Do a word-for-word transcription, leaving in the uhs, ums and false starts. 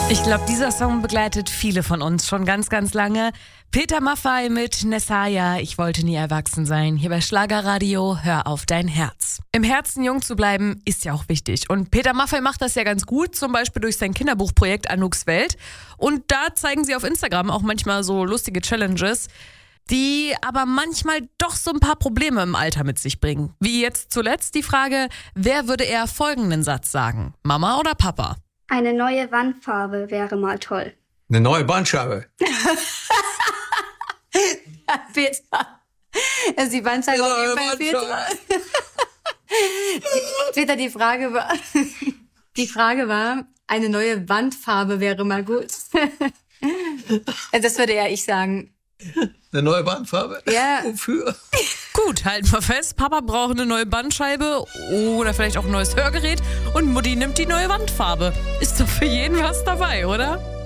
Ich glaube, dieser Song begleitet viele von uns schon ganz, ganz lange. Peter Maffay mit Nessaya, ich wollte nie erwachsen sein. Hier bei Schlagerradio, hör auf dein Herz. Im Herzen jung zu bleiben, ist ja auch wichtig. Und Peter Maffay macht das ja ganz gut, zum Beispiel durch sein Kinderbuchprojekt Anouks Welt. Und da zeigen sie auf Instagram auch manchmal so lustige Challenges, die aber manchmal doch so ein paar Probleme im Alter mit sich bringen. Wie jetzt zuletzt die Frage, wer würde eher folgenden Satz sagen? Mama oder Papa? Eine neue Wandfarbe wäre mal toll. Eine neue Bandscheibe. Peter. Also die Bandscheibe auf jeden Fall, Peter. Peter, die Frage war, die Frage war, eine neue Wandfarbe wäre mal gut. Das würde ja ich sagen. Eine neue Bandfarbe? Ja. Wofür? Gut, halten wir fest, Papa braucht eine neue Bandscheibe oder vielleicht auch ein neues Hörgerät und Mutti nimmt die neue Wandfarbe. Ist doch für jeden was dabei, oder?